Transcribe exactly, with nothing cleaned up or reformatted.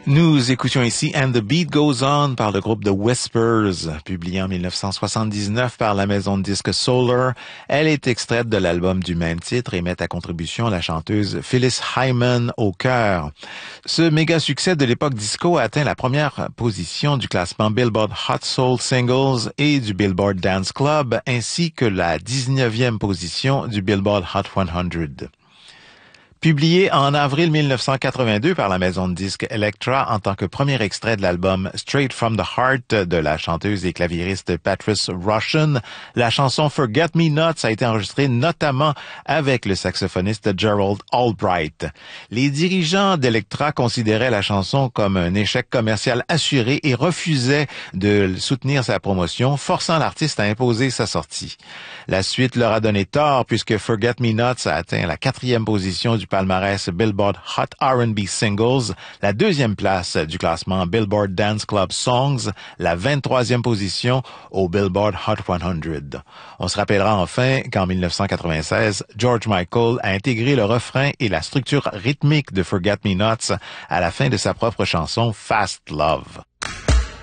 Nous écoutions ici And the Beat Goes On par le groupe The Whispers, publié en dix-neuf cent soixante-dix-neuf par la maison de disques Solar. Elle est extraite de l'album du même titre et met à contribution la chanteuse Phyllis Hyman au chœur. Ce méga succès de l'époque disco a atteint la première position du classement Billboard Hot Soul Singles et du Billboard Dance Club, ainsi que la dix-neuvième position du Billboard Hot cent. Publié en avril mille neuf cent quatre-vingt-deux par la maison de disques Elektra en tant que premier extrait de l'album Straight from the Heart de la chanteuse et claviériste Patrice Rushen, la chanson Forget Me Nots a été enregistrée notamment avec le saxophoniste Gerald Albright. Les dirigeants d'Elektra considéraient la chanson comme un échec commercial assuré et refusaient de soutenir sa promotion, forçant l'artiste à imposer sa sortie. La suite leur a donné tort puisque Forget Me Nots a atteint la quatrième position du palmarès Billboard Hot R and B Singles, la deuxième place du classement Billboard Dance Club Songs, la vingt-troisième position au Billboard Hot cent. On se rappellera enfin qu'en dix-neuf cent quatre-vingt-seize, George Michael a intégré le refrain et la structure rythmique de Forget Me Nots à la fin de sa propre chanson Fast Love.